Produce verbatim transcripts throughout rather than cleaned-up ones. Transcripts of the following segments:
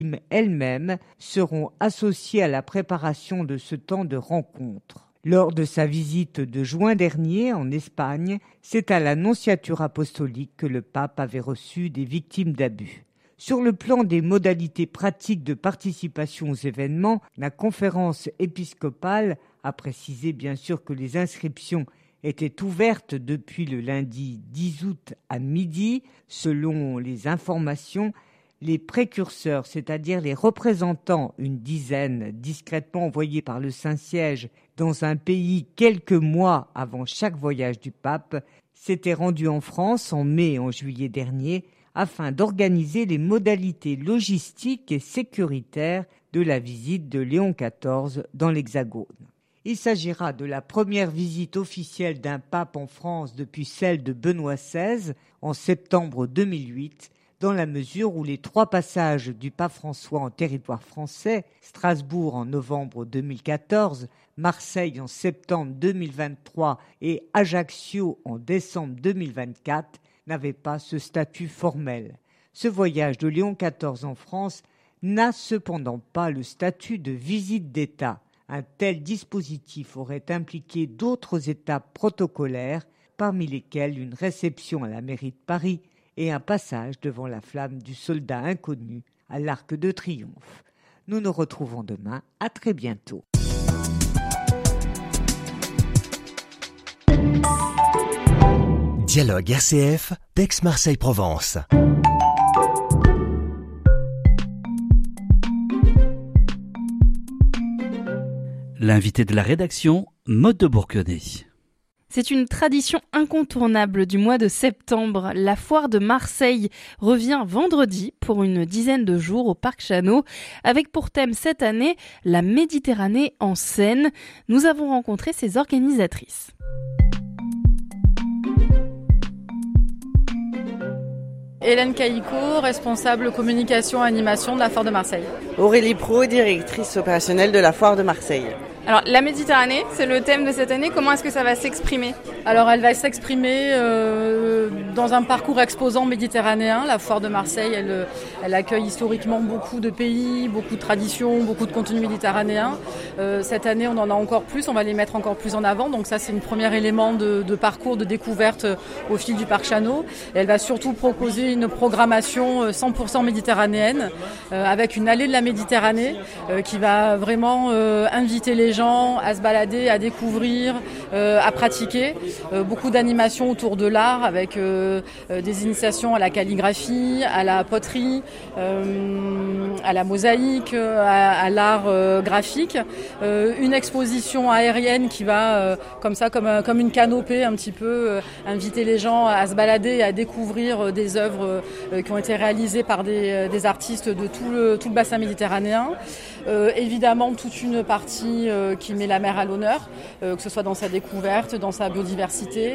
elles-mêmes seront associées à la préparation de ce temps de rencontre. Lors de sa visite de juin dernier en Espagne, c'est à la nonciature apostolique que le pape avait reçu des victimes d'abus. Sur le plan des modalités pratiques de participation aux événements, la conférence épiscopale a précisé bien sûr que les inscriptions étaient ouvertes depuis le lundi dix août à midi. Selon les informations, les précurseurs, c'est-à-dire les représentants, une dizaine discrètement envoyés par le Saint-Siège dans un pays quelques mois avant chaque voyage du pape, s'étaient rendus en France en mai et en juillet dernier afin d'organiser les modalités logistiques et sécuritaires de la visite de Léon quatorze dans l'Hexagone. Il s'agira de la première visite officielle d'un pape en France depuis celle de Benoît seize en septembre deux mille huit, dans la mesure où les trois passages du pape François en territoire français, Strasbourg en novembre deux mille quatorze, Marseille en septembre deux mille vingt-trois et Ajaccio en décembre deux mille vingt-quatre, n'avaient pas ce statut formel. Ce voyage de Léon quatorze en France n'a cependant pas le statut de visite d'État. Un tel dispositif aurait impliqué d'autres étapes protocolaires, parmi lesquelles une réception à la mairie de Paris et un passage devant la flamme du soldat inconnu à l'Arc de Triomphe. Nous nous retrouvons demain. À très bientôt. Dialogue R C F, d'Aix-Marseille-Provence. L'invité de la rédaction, Maude de Bourquenay. C'est une tradition incontournable du mois de septembre. La foire de Marseille revient vendredi pour une dizaine de jours au Parc Chano, avec pour thème cette année la Méditerranée en scène. Nous avons rencontré ses organisatrices. Hélène Caïco, responsable communication et animation de la Foire de Marseille. Aurélie Pro, directrice opérationnelle de la Foire de Marseille. Alors, la Méditerranée, c'est le thème de cette année. Comment est-ce que ça va s'exprimer ? Alors, elle va s'exprimer euh, dans un parcours exposant méditerranéen. La Foire de Marseille, elle, elle accueille historiquement beaucoup de pays, beaucoup de traditions, beaucoup de contenus méditerranéens. Euh, cette année, on en a encore plus, on va les mettre encore plus en avant. Donc ça, c'est un premier élément de, de parcours, de découverte au fil du Parc Chano. Et elle va surtout proposer une programmation cent pour cent méditerranéenne, euh, avec une allée de la Méditerranée euh, qui va vraiment euh, inviter les gens à se balader, à découvrir, euh, à pratiquer. Euh, beaucoup d'animations autour de l'art avec euh, euh, des initiations à la calligraphie, à la poterie, euh, à la mosaïque, à, à l'art euh, graphique. Euh, une exposition aérienne qui va, euh, comme ça, comme, comme une canopée un petit peu, euh, inviter les gens à se balader et à découvrir euh, des œuvres euh, qui ont été réalisées par des, des artistes de tout le, tout le bassin méditerranéen. Euh, évidemment, toute une partie euh, qui met la mer à l'honneur, euh, que ce soit dans sa découverte, dans sa biodiversité,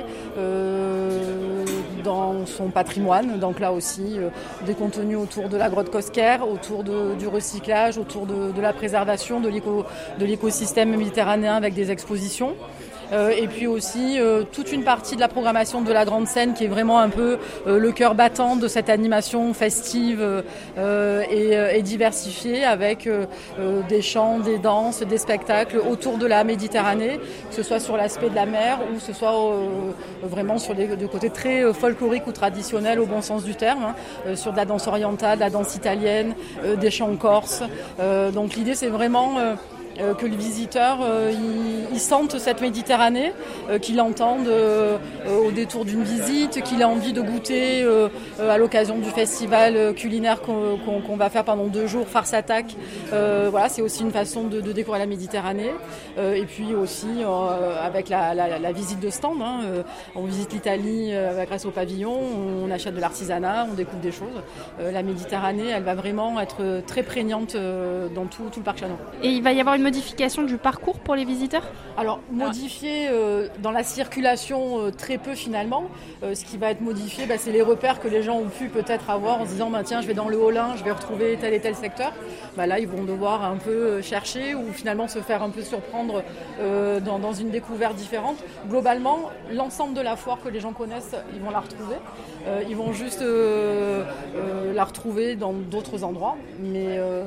euh, dans son patrimoine. Donc là aussi, euh, des contenus autour de la grotte Cosquer, autour de, du recyclage, autour de, de la préservation de, l'éco, de l'écosystème méditerranéen avec des expositions. Euh, et puis aussi euh, toute une partie de la programmation de la grande scène qui est vraiment un peu euh, le cœur battant de cette animation festive euh, et, et diversifiée avec euh, euh, des chants, des danses, des spectacles autour de la Méditerranée, que ce soit sur l'aspect de la mer ou que ce soit euh, vraiment sur les de côté très euh, folklorique ou traditionnel au bon sens du terme, hein, euh, sur de la danse orientale, de la danse italienne, euh, des chants corses. Euh, donc l'idée c'est vraiment euh, Euh, que le visiteur euh, il, il sente cette Méditerranée, euh, qu'il entende euh, au détour d'une visite, qu'il a envie de goûter euh, euh, à l'occasion du festival culinaire qu'on, qu'on, qu'on va faire pendant deux jours, Farce Attaque. Euh, voilà, c'est aussi une façon de, de découvrir la Méditerranée. Euh, et puis aussi euh, avec la, la, la visite de stand, hein, euh, on visite l'Italie euh, grâce au pavillon, on achète de l'artisanat, on découvre des choses. Euh, la Méditerranée, elle va vraiment être très prégnante euh, dans tout, tout le Parc Chano. Et il va y avoir une modification du parcours pour les visiteurs ? Alors, modifié euh, dans la circulation, euh, très peu finalement. Euh, ce qui va être modifié, bah, c'est les repères que les gens ont pu peut-être avoir en se disant bah, tiens, je vais dans le Haut-Rhin, je vais retrouver tel et tel secteur. Bah, là, ils vont devoir un peu chercher ou finalement se faire un peu surprendre euh, dans, dans une découverte différente. Globalement, l'ensemble de la foire que les gens connaissent, ils vont la retrouver. Euh, ils vont juste euh, euh, la retrouver dans d'autres endroits. Mais, euh,